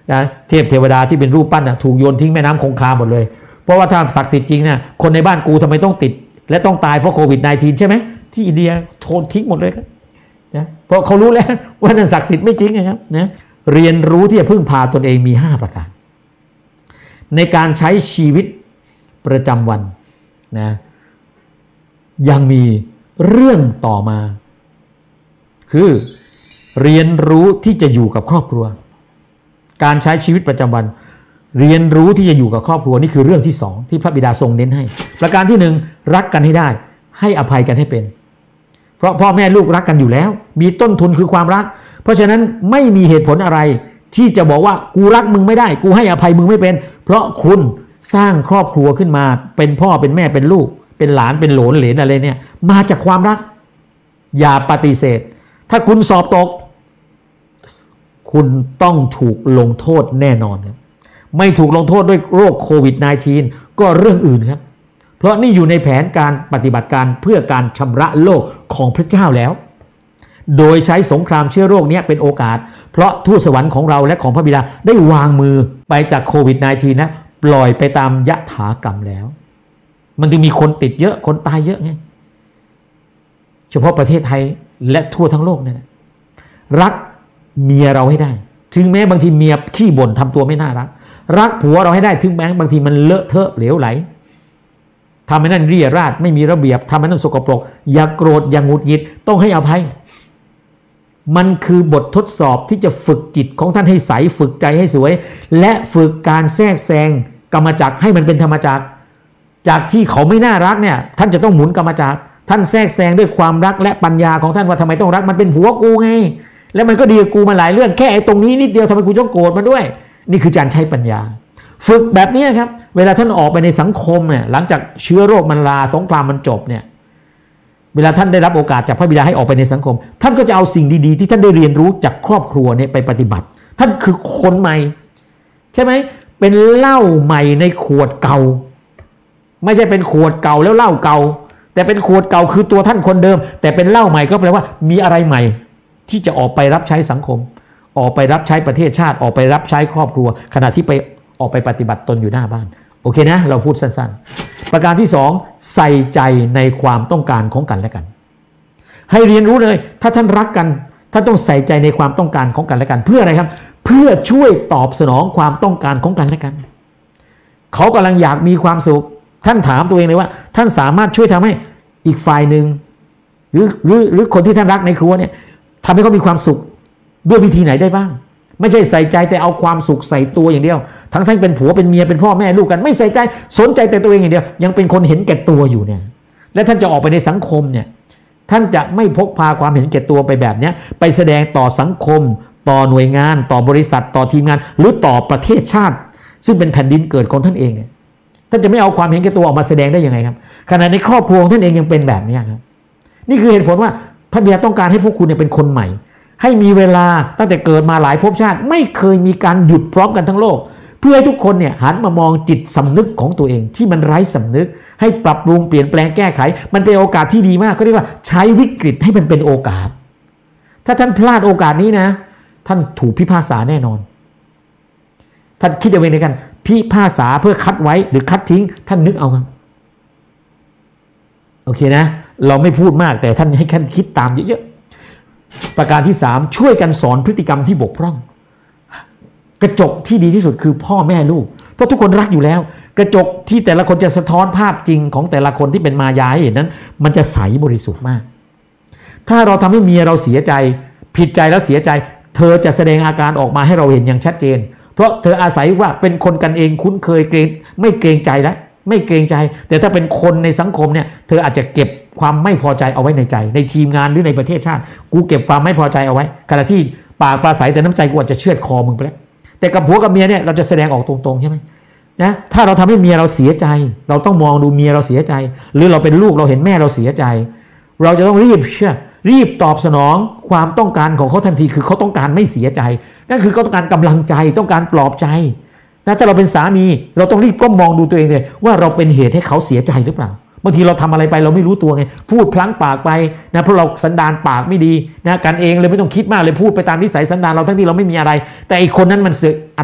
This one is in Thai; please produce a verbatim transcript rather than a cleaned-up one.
นะเทพเทวดาที่เป็นรูปปั้นนะถูกโยนทิ้งแม่น้ำคงคาหมดเลยเพราะว่าถ้าศักดิ์สิทธิ์จริงเนี่ยคนในบ้านกูทำไมต้องติดและต้องตายเพราะโควิด สิบเก้า ใช่ไหมที่อินเดียโทนทิ้งหมดเลยครับนะเพราะเขารู้แล้วว่านั่นศักดิ์สิทธิ์ไม่จริงนะครับนะเรียนรู้ที่จะพึ่งพาตนเองมีห้าประการในการใช้ชีวิตประจำวันนะยังมีเรื่องต่อมาคือเรียนรู้ที่จะอยู่กับครอบครัวการใช้ชีวิตประจำวันเรียนรู้ที่จะอยู่กับครอบครัวนี่คือเรื่องที่สองที่พระบิดาทรงเน้นให้ประการที่หนึ่งรักกันให้ได้ให้อภัยกันให้เป็นเพราะพ่อแม่ลูกรักกันอยู่แล้วมีต้นทุนคือความรักเพราะฉะนั้นไม่มีเหตุผลอะไรที่จะบอกว่ากูรักมึงไม่ได้กูให้อภัยมึงไม่เป็นเพราะคุณสร้างครอบครัวขึ้นมาเป็นพ่อเป็นแม่เป็นลูกเป็นหลานเป็นโหลนเหลนอะไรเนี่ยมาจากความรักอย่าปฏิเสธถ้าคุณสอบตกคุณต้องถูกลงโทษแน่นอนครับไม่ถูกลงโทษด้วยโรคโควิด สิบเก้า ก็เรื่องอื่นครับเพราะนี่อยู่ในแผนการปฏิบัติการเพื่อการชำระโลกของพระเจ้าแล้วโดยใช้สงครามเชื้อโรคนี้เป็นโอกาสเพราะทูตสวรรค์ของเราและของพระบิดาได้วางมือไปจากโควิด สิบเก้า นะปล่อยไปตามยถากรรมแล้วมันจึงมีคนติดเยอะคนตายเยอะไงเฉพาะประเทศไทยและทั่วทั้งโลกเนี่ยรักเมียเราให้ได้ถึงแม้บางทีเมียขี้บ่นทำตัวไม่น่ารักรักผัวเราให้ได้ถึงแม้บางทีมันเลอะเทอะเหลวไหลทำให้นั่นเรี่ยราดไม่มีระเบียบทำให้นั่นสกปรกอย่าโกรธอย่าหงุดหงิดต้องให้อภัยมันคือบททดสอบที่จะฝึกจิตของท่านให้ใสฝึกใจให้สวยและฝึกการแทรกแซงกรรมจักรให้มันเป็นธรรมจักรจากที่เขาไม่น่ารักเนี่ยท่านจะต้องหมุนกรรมจักรท่านแทรกแซงด้วยความรักและปัญญาของท่านว่าทำไมต้องรักมันเป็นผัวกูไงแล้วมันก็ดีกับกูมาหลายเรื่องแค่ไอ้ตรงนี้นิดเดียวทำไมกูต้องโกรธมันด้วยนี่คือการใช้ปัญญาฝึกแบบนี้ครับเวลาท่านออกไปในสังคมเนี่ยหลังจากเชื้อโรคมันลาสงครามมันจบเนี่ยเวลาท่านได้รับโอกาสจากพระบิดาให้ออกไปในสังคมท่านก็จะเอาสิ่งดีๆที่ท่านได้เรียนรู้จากครอบครัวเนี่ยไปปฏิบัติท่านคือคนใหม่ใช่ไหมเป็นเหล้าใหม่ในขวดเก่าไม่ใช่เป็นขวดเก่าแล้วเหล้าเก่าแต่เป็นขวดเก่าคือตัวท่านคนเดิมแต่เป็นเหล้าใหม่ก็แปลว่ามีอะไรใหม่ที่จะออกไปรับใช้สังคมออกไปรับใช้ประเทศชาติออกไปรับใช้ครอบครัวขณะที่ไปออกไปปฏิบัติตนอยู่หน้าบ้านโอเคนะเราพูดสั้นๆประการที่สองใส่ใจในความต้องการของกันและกันให้เรียนรู้เลยถ้าท่านรักกันท่านต้องใส่ใจในความต้องการของกันและกันเพื่ออะไรครับเพื่อช่วยตอบสนองความต้องการของกันและกันเขากำลังอยากมีความสุขท่านถามตัวเองเลยว่าท่านสามารถช่วยทำให้อีกฝ่ายหนึ่งหรือหรือหรือคนที่ท่านรักในครัวเนี่ยทำให้เขามีความสุขด้วยวิธีไหนได้บ้างไม่ใช่ใส่ใจแต่เอาความสุขใส่ตัวอย่างเดียวทั้งทั้งเป็นผัวเป็นเมียเป็นพ่อแม่ลูกกันไม่ใส่ใจสนใจแต่ตัวเองอย่างเดียวยังเป็นคนเห็นแก่ตัวอยู่เนี่ยและท่านจะออกไปในสังคมเนี่ยท่านจะไม่พกพาความเห็นแก่ตัวไปแบบนี้ไปแสดงต่อสังคมต่อหน่วยงานต่อบริษัทต่อทีมงานหรือต่อประเทศชาติซึ่งเป็นแผ่นดินเกิดของท่านเองเนี่ยท่านจะไม่เอาความเห็นแก่ตัวออกมาแสดงได้ยังไงครับขณะในครอบครัวของท่านเองยังเป็นแบบนี้ครับนี่คือเหตุผลว่าพระบิดาต้องการให้พวกคุณเนี่ยเป็นคนใหม่ให้มีเวลาตั้งแต่เกิดมาหลายภพชาติไม่เคยมีการหยุดพร้อมกันทั้งโลกเพื่อให้ทุกคนเนี่ยหันมามองจิตสำนึกของตัวเองที่มันไร้สำนึกให้ปรับปรุงเปลี่ยนแปลงแก้ไขมันเป็นโอกาสที่ดีมากเขาเรียกว่าใช้วิกฤตให้มันเป็นโอกาสถ้าท่านพลาดโอกาสนี้นะท่านถูกพิพากษาแน่นอนท่านคิดเอาเองในกันพิพากษาเพื่อคัดไว้หรือคัดทิ้งท่านนึกเอาครับโอเคนะเราไม่พูดมากแต่ท่านให้ท่านคิดตามเยอะๆประการที่สามช่วยกันสอนพฤติกรรมที่บกพร่องกระจกที่ดีที่สุดคือพ่อแม่ลูกเพราะทุกคนรักอยู่แล้วกระจกที่แต่ละคนจะสะท้อนภาพจริงของแต่ละคนที่เป็นมายาให้เห็นนั้นมันจะใสบริสุทธิ์มากถ้าเราทำให้เมียเราเสียใจผิดใจแล้วเสียใจเธอจะแสดงอาการออกมาให้เราเห็นอย่างชัดเจนเพราะเธออาศัยว่าเป็นคนกันเองคุ้นเคยเกรงไม่เกรงใจแล้วไม่เกรงใจแต่ถ้าเป็นคนในสังคมเนี่ยเธออาจจะเก็บความไม่พอใจเอาไว้ในใจในทีมงานหรือในประเทศชาติกูเก็บความไม่พอใจเอาไว้ขณะที่ปากปลาใสแต่น้ำใจกูอาจจะเชือดคอมึงไปแล้วแต่กับผัวกับเมียเนี่ยเราจะแสดงออกตรงๆใช่ไหมนะถ้าเราทำให้เมียเราเสียใจเราต้องมองดูเมียเราเสียใจหรือเราเป็นลูกเราเห็นแม่เราเสียใจเราจะต้องรีบเชื่อรีบตอบสนองความต้องการของเขาทันทีคือเขาต้องการไม่เสียใจนั่นคือเขาต้องการกำลังใจต้องการปลอบใจนะถ้าเราเป็นสามีเราต้องรีบก้มมองดูตัวเองเลยว่าเราเป็นเหตุให้เขาเสียใจหรือเปล่าบางทีเราทำอะไรไปเราไม่รู้ตัวไงพูดพลั้งปากไปนะเพราะเราสันดานปากไม่ดีนะกันเองเลยไม่ต้องคิดมากเลยพูดไปตามนิสัยสันดานเราทั้งที่เราไม่มีอะไรแต่อีกคนนั้นมันเสือก